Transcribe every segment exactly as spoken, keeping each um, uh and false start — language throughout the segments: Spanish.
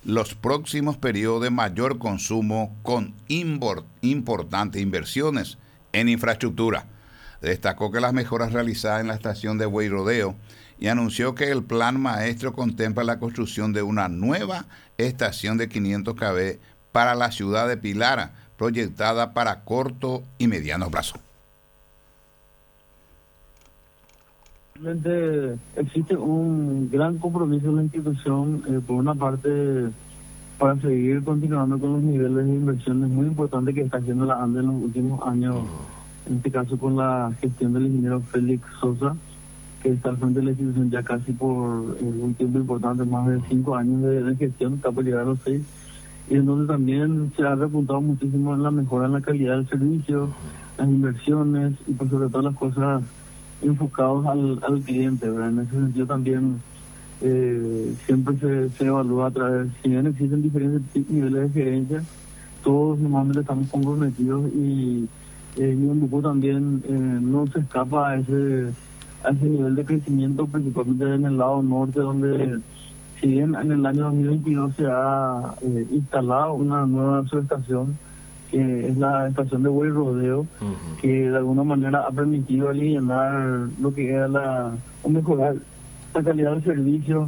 los próximos periodos de mayor consumo con import, importantes inversiones en infraestructura. Destacó que las mejoras realizadas en la estación de Buey Rodeo y anunció que el plan maestro contempla la construcción de una nueva estación de quinientos kilómetros para la ciudad de Pilar, proyectada para corto y mediano plazo. Realmente existe un gran compromiso en la institución, eh, por una parte, para seguir continuando con los niveles de inversiones muy importantes que está haciendo la ANDE en los últimos años, en este caso con la gestión del ingeniero Félix Sosa, que está al frente de la institución ya casi por eh, un tiempo importante, más de cinco años de, de gestión, está por llegar a los seis, y en donde también se ha repuntado muchísimo en la mejora en la calidad del servicio, las inversiones y por sobre todo las cosas enfocados al, al cliente, ¿verdad? En ese sentido también eh, siempre se, se evalúa a través, si bien existen diferentes niveles de gerencia, todos normalmente estamos comprometidos y eh, mi grupo también eh, no se escapa a ese, a ese nivel de crecimiento, principalmente en el lado norte, donde si bien en el año dos mil veintidós se ha eh, instalado una nueva subestación, que es la estación de Buey Rodeo, uh-huh. que de alguna manera ha permitido aliviar lo que era la, o mejorar la calidad del servicio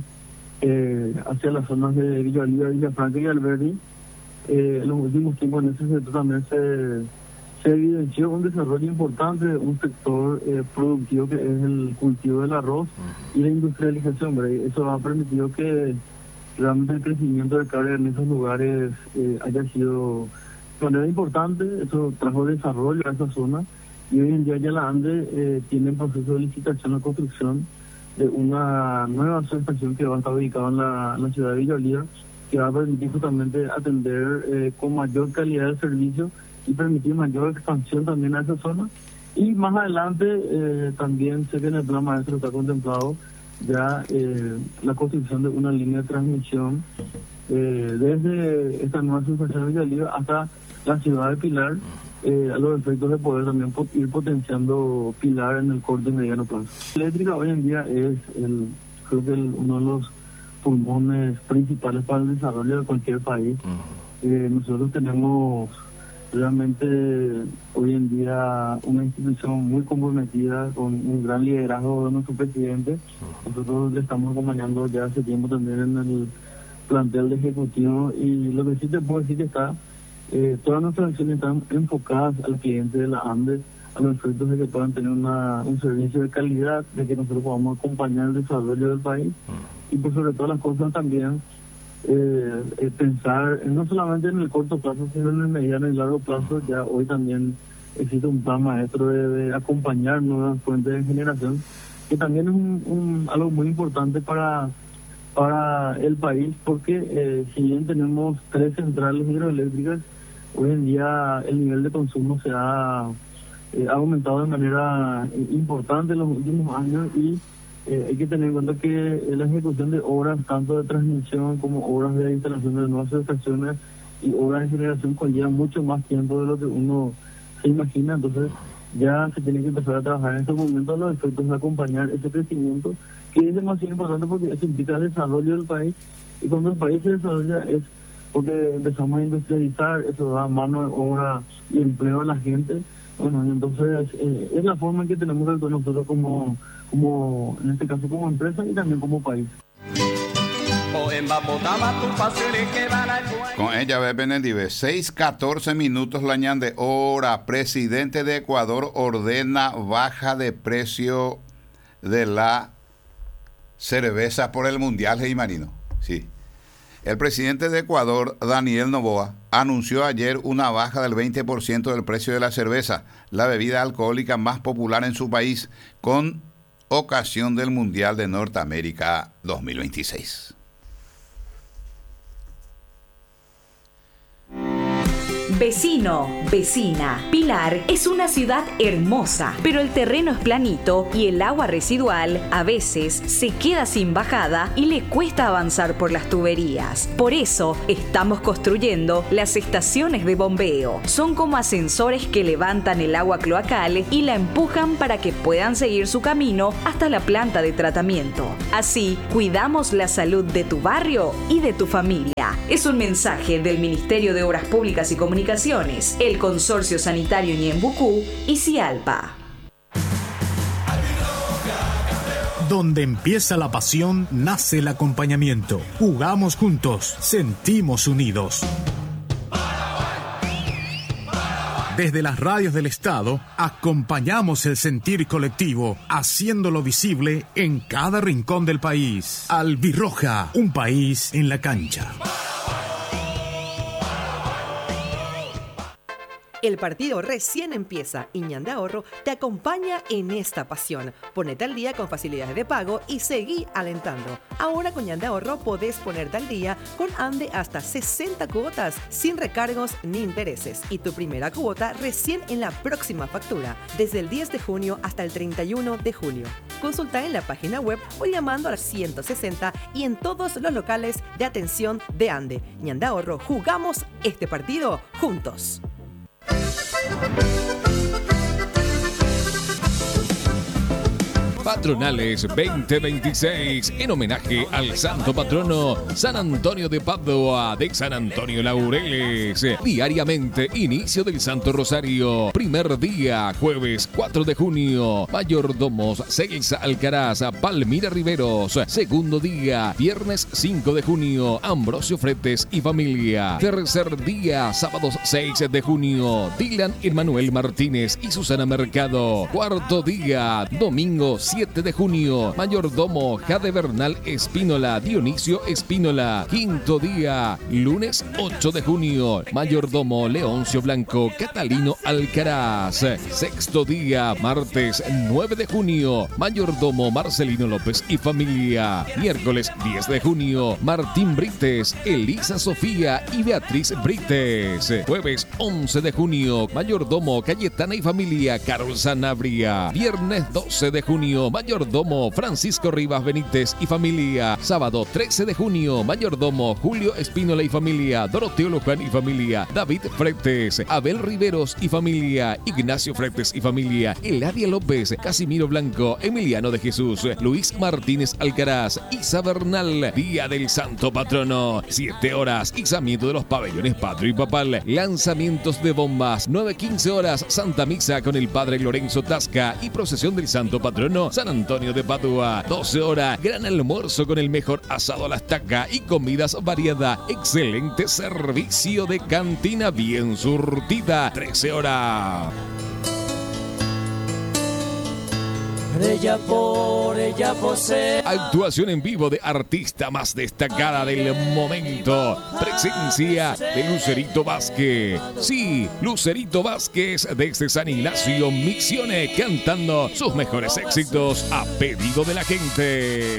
eh, hacia las zonas de Villa Oliva, Villafranca y Alberdi. Eh, en los últimos tiempos en ese sector también se, se evidenció un desarrollo importante de un sector eh, productivo que es el cultivo del arroz uh-huh. y la industrialización, ¿verdad? Eso ha permitido que realmente el crecimiento de carga en esos lugares eh, haya sido de manera importante. Eso trajo desarrollo a esa zona y hoy en día ya la ANDE eh, tiene en proceso de licitación la construcción de una nueva subestación que va a estar ubicada en la, en la ciudad de Villa Oliva, que va a permitir justamente atender eh, con mayor calidad de servicio y permitir mayor expansión también a esa zona. Y más adelante eh, también sé que en el plan maestro está contemplado ya eh, la construcción de una línea de transmisión eh, desde esta nueva subestación de Villa Oliva hasta la ciudad de Pilar, eh, a los efectos de poder también po- ir potenciando Pilar en el corto y mediano plazo. La eléctrica hoy en día es el, creo que el, uno de los pulmones principales para el desarrollo de cualquier país. Uh-huh. Eh, nosotros tenemos realmente hoy en día una institución muy comprometida con un gran liderazgo de nuestro presidente. Uh-huh. Nosotros le estamos acompañando ya hace tiempo también en el plantel de ejecutivo y lo que sí te puedo decir que está Eh, todas nuestras acciones están enfocadas al cliente de la ANDE, a los efectos de que puedan tener una, un servicio de calidad, de que nosotros podamos acompañar el desarrollo del país y por sobre todas las cosas también eh, eh, pensar no solamente en el corto plazo, sino en el mediano y largo plazo. Ya hoy también existe un plan maestro de, de acompañar nuevas fuentes de generación, que también es un, un, algo muy importante para para el país, porque eh, si bien tenemos tres centrales hidroeléctricas, hoy en día el nivel de consumo se ha, eh, ha aumentado de manera eh, importante en los últimos años y eh, hay que tener en cuenta que la ejecución de obras tanto de transmisión como obras de instalación de nuevas estaciones y obras de generación conlleva mucho más tiempo de lo que uno se imagina. Entonces ya se tiene que empezar a trabajar en estos momentos los efectos de acompañar ese crecimiento, que es demasiado importante porque eso implica el desarrollo del país, y cuando el país se desarrolla es porque empezamos a industrializar, eso da mano de obra y empleo a la gente. Bueno, y entonces eh, es la forma en que tenemos que actuar nosotros como, como, en este caso como empresa y también como país. Con ella ve Benedive, seis catorce minutos la ñan de hora. Presidente de Ecuador ordena baja de precio de la cerveza por el Mundial, hey Marino. Sí. El presidente de Ecuador, Daniel Noboa, anunció ayer una baja del veinte por ciento del precio de la cerveza, la bebida alcohólica más popular en su país, con ocasión del Mundial de Norteamérica dos mil veintiséis. Vecino, vecina, Pilar es una ciudad hermosa, pero el terreno es planito y el agua residual a veces se queda sin bajada y le cuesta avanzar por las tuberías. Por eso estamos construyendo las estaciones de bombeo. Son como ascensores que levantan el agua cloacal y la empujan para que puedan seguir su camino hasta la planta de tratamiento. Así, cuidamos la salud de tu barrio y de tu familia. Alpa. Es un mensaje del Ministerio de Obras Públicas y Comunicaciones, el Consorcio Sanitario Ñembucú y Cialpa. Donde empieza la pasión, nace el acompañamiento. Jugamos juntos, sentimos unidos. Desde las radios del Estado, acompañamos el sentir colectivo, haciéndolo visible en cada rincón del país. Albirroja, un país en la cancha. El partido recién empieza y Ñandé Ahorro te acompaña en esta pasión. Ponete al día con facilidades de pago y seguí alentando. Ahora con Ñandé Ahorro podés ponerte al día con Ande hasta sesenta cuotas sin recargos ni intereses. Y tu primera cuota recién en la próxima factura, desde el diez de junio hasta el treinta y uno de julio. Consulta en la página web o llamando al ciento sesenta y en todos los locales de atención de Ande. Ñandé Ahorro, jugamos este partido juntos. Patronales veinte veintiséis en homenaje al santo patrono San Antonio de Padua de San Antonio Laureles. Diariamente inicio del Santo Rosario. Primer día jueves cuatro de junio, mayordomos Celsa Alcaraz, Palmira Riveros. Segundo día viernes cinco de junio, Ambrosio Fretes y familia. Tercer día sábados seis de junio, Dylan Emanuel Martínez y Susana Mercado. Cuarto día domingo siete de junio, mayordomo Jade Bernal Espínola, Dionisio Espínola. Quinto día, lunes ocho de junio, mayordomo Leoncio Blanco, Catalino Alcaraz. Sexto día, martes nueve de junio, mayordomo Marcelino López y familia. Miércoles diez de junio, Martín Brites, Elisa Sofía y Beatriz Brites. Jueves once de junio, mayordomo Cayetana y familia, Carol Sanabria. Viernes doce de junio, mayordomo Francisco Rivas Benítez y familia. Sábado trece de junio, mayordomo Julio Espínola y familia, Doroteo Luján y familia, David Fretes, Abel Riveros y familia, Ignacio Fretes y familia, Eladia López, Casimiro Blanco, Emiliano de Jesús, Luis Martínez Alcaraz, Isa Bernal. Día del Santo Patrono, siete horas, izamiento de los pabellones patrio y papal, lanzamientos de bombas, nueve quince horas, Santa Misa con el Padre Lorenzo Tasca y procesión del Santo Patrono San Antonio de Padua. doce horas, gran almuerzo con el mejor asado a la estaca y comidas variadas. Excelente servicio de cantina bien surtida. trece horas. Ella por ella posee. Actuación en vivo de artista más destacada del momento. Presencia de Lucerito Vázquez. Sí, Lucerito Vázquez desde San Ignacio Misiones, cantando sus mejores éxitos a pedido de la gente.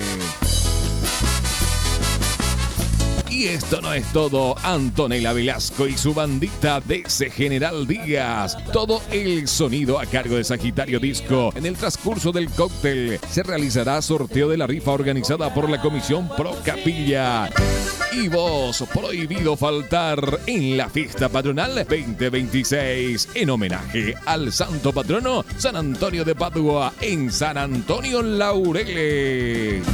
Y esto no es todo. Antonella Velasco y su bandita de ese General Díaz. Todo el sonido a cargo de Sagitario Disco. En el transcurso del cóctel se realizará sorteo de la rifa organizada por la Comisión Pro Capilla. Y vos, prohibido faltar en la fiesta patronal veinte veintiséis en homenaje al santo patrono San Antonio de Padua en San Antonio Laureles.